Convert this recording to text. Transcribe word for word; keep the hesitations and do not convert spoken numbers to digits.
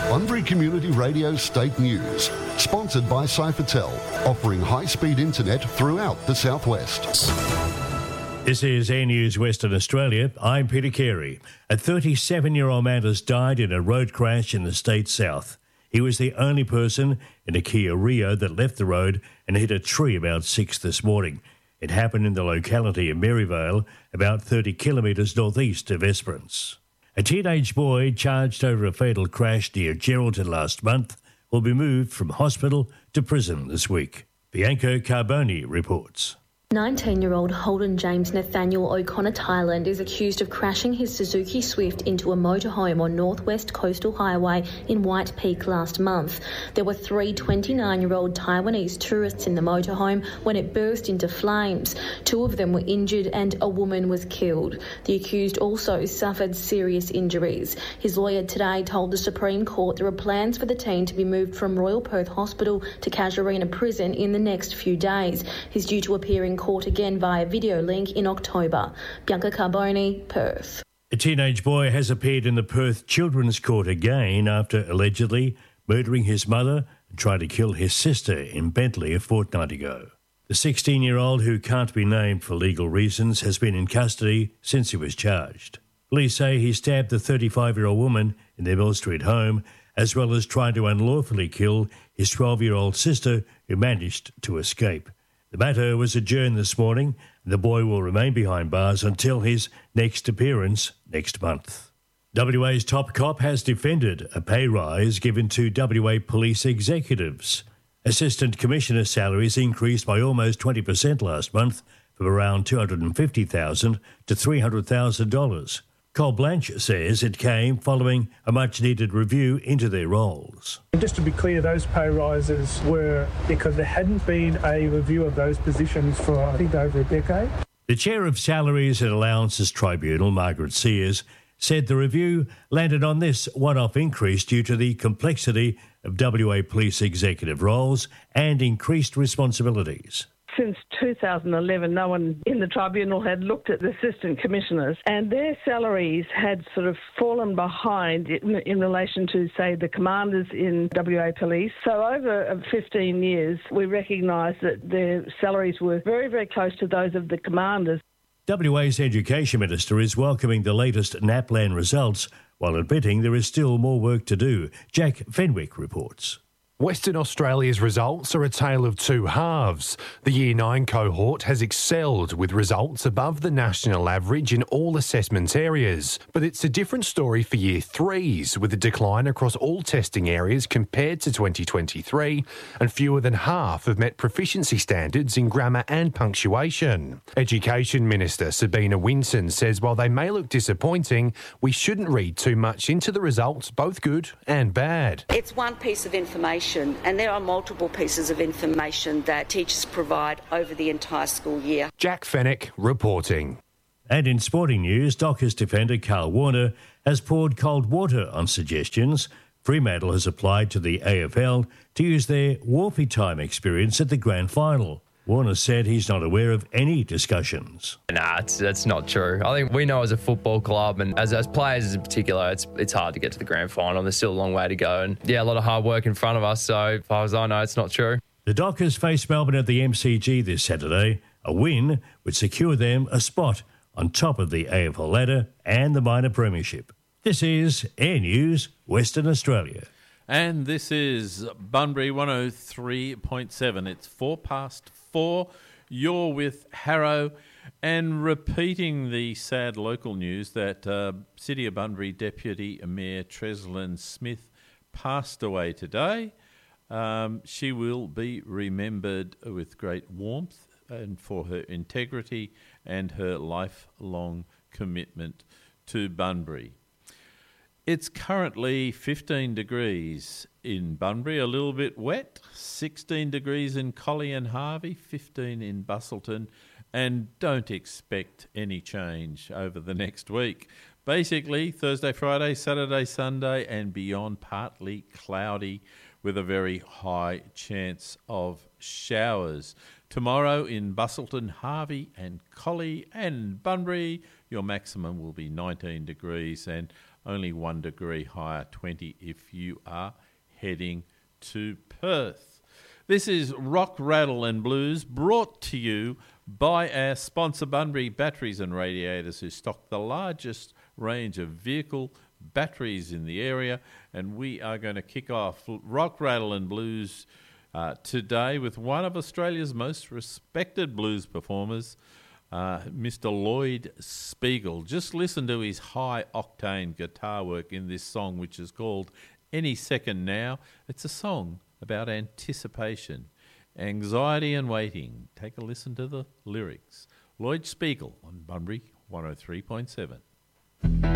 Bunbury Community Radio State News, sponsored by Cyphertel, offering high-speed internet throughout the southwest. This is Air News Western Australia. I'm Peter Carey. A thirty-seven-year-old man has died in a road crash in the state south. He was the only person in a Kia Rio that left the road and hit a tree about six this morning. It happened in the locality of Maryvale, about thirty kilometres northeast of Esperance. A teenage boy charged over a fatal crash near Geraldton last month will be moved from hospital to prison this week. Bianca Carboni reports. nineteen-year-old Holden James Nathaniel O'Connor Thailand is accused of crashing his Suzuki Swift into a motorhome on Northwest Coastal Highway in White Peak last month. There were three twenty-nine-year-old Taiwanese tourists in the motorhome when it burst into flames. Two of them were injured and a woman was killed. The accused also suffered serious injuries. His lawyer today told the Supreme Court there are plans for the teen to be moved from Royal Perth Hospital to Casuarina Prison in the next few days. He's due to appear in court again via video link in October. Bianca Carboni, Perth. A teenage boy has appeared in the Perth Children's Court again after allegedly murdering his mother and trying to kill his sister in Bentley a fortnight ago. The sixteen-year-old, who can't be named for legal reasons, has been in custody since he was charged. Police say he stabbed the thirty-five-year-old woman in their Mill Street home, as well as trying to unlawfully kill his twelve-year-old sister, who managed to escape. The matter was adjourned this morning, and the boy will remain behind bars until his next appearance next month. W A's top cop has defended a pay rise given to W A police executives. Assistant Commissioner salaries increased by almost twenty percent last month, from around two hundred fifty thousand dollars to three hundred thousand dollars. Cole Blanche says it came following a much-needed review into their roles. Just to be clear, those pay rises were because there hadn't been a review of those positions for, I think, over a decade. The chair of Salaries and Allowances Tribunal, Margaret Sears, said the review landed on this one-off increase due to the complexity of W A police executive roles and increased responsibilities. Since two thousand eleven, no one in the tribunal had looked at the assistant commissioners, and their salaries had sort of fallen behind in, in relation to, say, the commanders in W A Police. So over fifteen years, we recognised that their salaries were very, very close to those of the commanders. W A's Education Minister is welcoming the latest NAPLAN results, while admitting there is still more work to do. Jack Fenwick reports. Western Australia's results are a tale of two halves. The Year nine cohort has excelled with results above the national average in all assessment areas. But it's a different story for Year threes, with a decline across all testing areas compared to twenty twenty-three, and fewer than half have met proficiency standards in grammar and punctuation. Education Minister Sabina Winton says while they may look disappointing, we shouldn't read too much into the results, both good and bad. It's one piece of information, and there are multiple pieces of information that teachers provide over the entire school year. Jack Fenwick reporting. And in sporting news, Dockers defender Carl Warner has poured cold water on suggestions Fremantle has applied to the A F L to use their Wharfie time experience at the grand final. Warner said he's not aware of any discussions. Nah, it's, that's not true. I think we know as a football club and as, as players in particular, it's it's hard to get to the grand final. There's still a long way to go. And yeah, a lot of hard work in front of us. So as far as I know, it's not true. The Dockers face Melbourne at the M C G this Saturday. A win would secure them a spot on top of the A F L ladder and the minor premiership. This is Air News, Western Australia. And this is Bunbury one oh three point seven. It's four past four. You're with Harrow, and repeating the sad local news that uh, City of Bunbury Deputy Mayor Treslyn Smith passed away today. Um, she will be remembered with great warmth and for her integrity and her lifelong commitment to Bunbury. It's currently fifteen degrees in Bunbury, a little bit wet, sixteen degrees in Collie and Harvey, fifteen in Busselton, and don't expect any change over the next week. Basically, Thursday, Friday, Saturday, Sunday, and beyond, partly cloudy with a very high chance of showers. Tomorrow in Busselton, Harvey and Collie and Bunbury, your maximum will be nineteen degrees, and only one degree higher, twenty if you are heading to Perth. This is Rock, Rattle and Blues, brought to you by our sponsor Bunbury Batteries and Radiators, who stock the largest range of vehicle batteries in the area. And we are going to kick off Rock, Rattle and Blues uh, today with one of Australia's most respected blues performers, uh, Mister Lloyd Spiegel. Just listen to his high-octane guitar work in this song, which is called Any Second Now. It's a song about anticipation, anxiety and waiting. Take a listen to the lyrics. Lloyd Spiegel on Bunbury one oh three point seven.